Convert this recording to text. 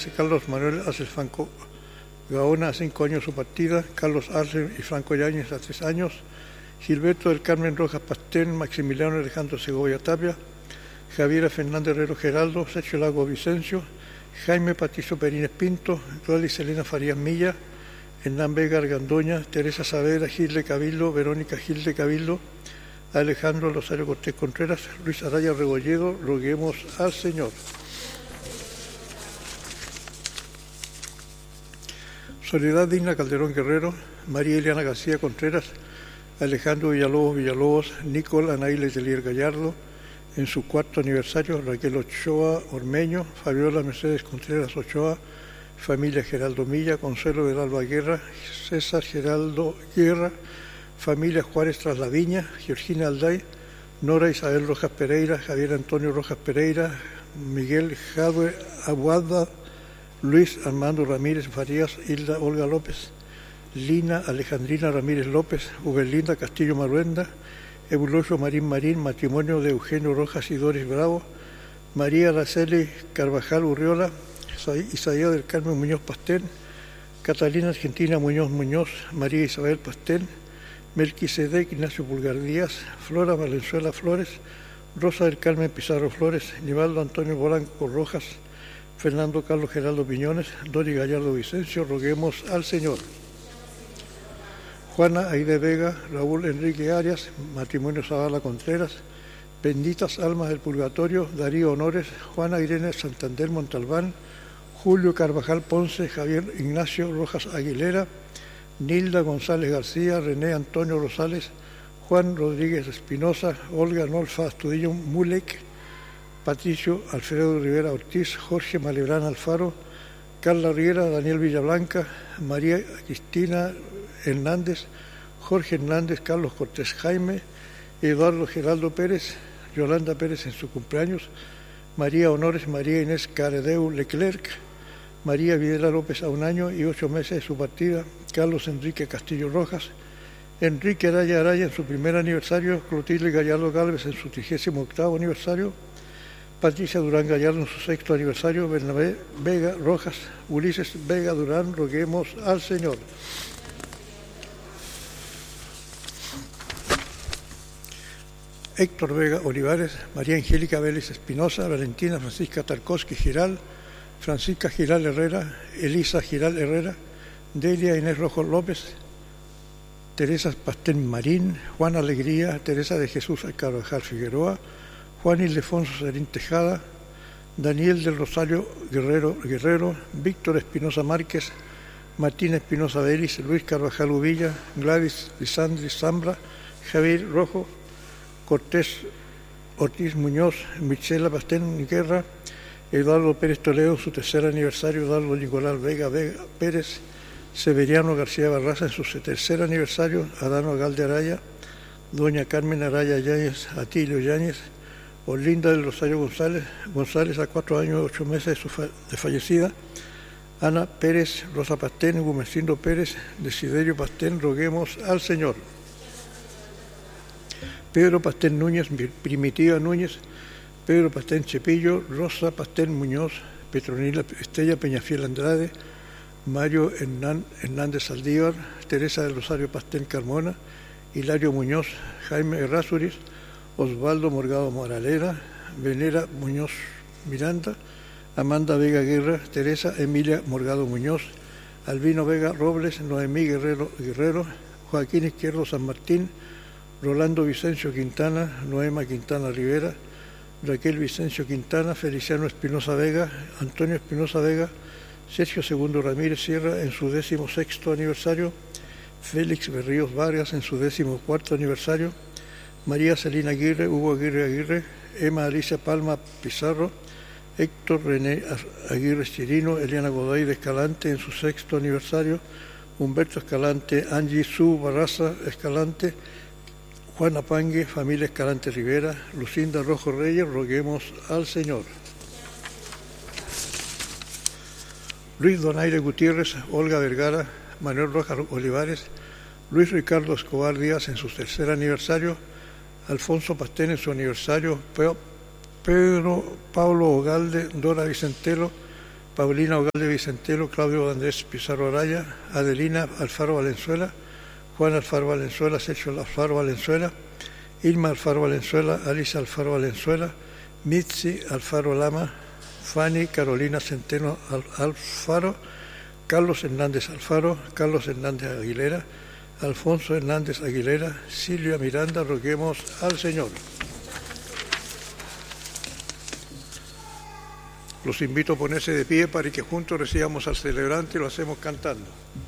Carlos Manuel Arce Franco Gaona, a 5 años su partida, Carlos Arce y Franco Yáñez a 3 años, Gilberto del Carmen Rojas Pastén, Maximiliano Alejandro Segovia Tapia, Javiera Fernández Herrero Geraldo, Sergio Lago Vicencio, Jaime Patricio Perínez Pinto, Gladys Elena Farías Milla, Hernán Vega Argandoña, Teresa Saavedra Gil de Cabildo, Verónica Gil de Cabildo, Alejandro Rosario Cortés Contreras, Luis Araya Rebolledo. Roguemos al Señor. Soledad Digna Calderón Guerrero, María Eliana García Contreras, Alejandro Villalobos, Nicole Anaíle Telier Gallardo, en su 4º aniversario, Raquel Ochoa Ormeño, Fabiola Mercedes Contreras Ochoa, familia Geraldo Milla, Consuelo del Alba Guerra, César Geraldo Guerra, familia Juárez Traslaviña, Georgina Alday, Nora Isabel Rojas Pereira, Javier Antonio Rojas Pereira, Miguel Jadwe Aguada, Luis Armando Ramírez Farías, Hilda Olga López, Lina Alejandrina Ramírez López, Uberlinda Castillo Maruenda, Eulogio Marín Marín, matrimonio de Eugenio Rojas y Doris Bravo, María Araceli Carvajal Urriola, Isaías del Carmen Muñoz Pastén, Catalina Argentina Muñoz Muñoz, María Isabel Pastén, Melquisedec Ignacio Pulgar Díaz, Flora Valenzuela Flores, Rosa del Carmen Pizarro Flores, Nivaldo Antonio Polanco Rojas, Fernando Carlos Geraldo Piñones, Dori Gallardo Vicencio. Roguemos al Señor. Juana Aide Vega, Raúl Enrique Arias, matrimonio Zavala Contreras, Benditas Almas del Purgatorio, Darío Honores, Juana Irene Santander Montalbán, Julio Carvajal Ponce, Javier Ignacio Rojas Aguilera, Nilda González García, René Antonio Rosales, Juan Rodríguez Espinosa, Olga Nolfa Astudillo Mulek, Patricio Alfredo Rivera Ortiz, Jorge Malebrán Alfaro, Carla Riera, Daniel Villablanca, María Cristina Hernández, Jorge Hernández, Carlos Cortés Jaime, Eduardo Geraldo Pérez, Yolanda Pérez en su cumpleaños, María Honores, María Inés Caredeu Leclerc, María Videla López a 1 año y 8 meses de su partida, Carlos Enrique Castillo Rojas, Enrique Araya Araya en su 1er aniversario, Clotilde Gallardo Gálvez en su 38º aniversario, Patricia Durán Gallardo en su 6º aniversario, Bernabé Vega Rojas, Ulises Vega Durán. Roguemos al Señor. Héctor Vega Olivares, María Angélica Vélez Espinosa, Valentina Francisca Tarkovsky Giral, Francisca Giral Herrera, Elisa Giral Herrera, Delia Inés Rojo López, Teresa Pastén Marín, Juan Alegría, Teresa de Jesús Carvajal Figueroa, Juan Ildefonso Serín Tejada, Daniel del Rosario Guerrero, Víctor Espinosa Márquez, Martín Espinosa Beris, Luis Carvajal Uvilla, Gladys Lisandri Zambra, Javier Rojo, Cortés Ortiz Muñoz, Michela Pastén Guerra, Eduardo Pérez Toledo, su 3er aniversario, Eduardo Nicolás Vega Pérez, Severiano García Barraza en su 3er aniversario, Adano Galde Araya, doña Carmen Araya Yáñez, Atilio Yáñez, Olinda del Rosario González a 4 años y 8 meses de fallecida, Ana Pérez, Rosa Pastén, Gumecindo Pérez, Desiderio Pastén. Roguemos al Señor. Pedro Pastén Núñez, Primitiva Núñez, Pedro Pastén Chepillo, Rosa Pastén Muñoz, Petronila Estella Peñafiel Andrade, Mario Hernández Saldívar, Teresa del Rosario Pastén Carmona, Hilario Muñoz, Jaime Errázuriz, Osvaldo Morgado Moralera, Venera Muñoz Miranda, Amanda Vega Guerra, Teresa Emilia Morgado Muñoz, Albino Vega Robles, Noemí Guerrero, Joaquín Izquierdo San Martín, Rolando Vicencio Quintana, Noema Quintana Rivera, Raquel Vicencio Quintana, Feliciano Espinosa Vega, Antonio Espinosa Vega, Sergio Segundo Ramírez Sierra en su 16º aniversario, Félix Berríos Vargas en su 14º aniversario, María Celina Aguirre, Hugo Aguirre, Emma Alicia Palma Pizarro, Héctor René Aguirre Chirino, Eliana Goday de Escalante en su 6º aniversario, Humberto Escalante, Angie Su Barraza Escalante, Juana Pangue, familia Escalante Rivera, Lucinda Rojo Reyes. Roguemos al Señor. Luis Donaire Gutiérrez, Olga Vergara, Manuel Rojas Olivares, Luis Ricardo Escobar Díaz en su 3er aniversario, Alfonso Pastén en su aniversario, Pedro Pablo Ogalde, Dora Vicentelo, Paulina Ogalde Vicentelo, Claudio Andrés Pizarro Araya, Adelina Alfaro Valenzuela, Juan Alfaro Valenzuela, Sergio Alfaro Valenzuela, Irma Alfaro Valenzuela, Alicia Alfaro Valenzuela, Mitzi Alfaro Lama, Fanny Carolina Centeno Alfaro, Carlos Hernández Alfaro, Carlos Hernández Aguilera, Alfonso Hernández Aguilera, Silvia Miranda. Roguemos al Señor. Los invito a ponerse de pie para que juntos recibamos al celebrante y lo hacemos cantando.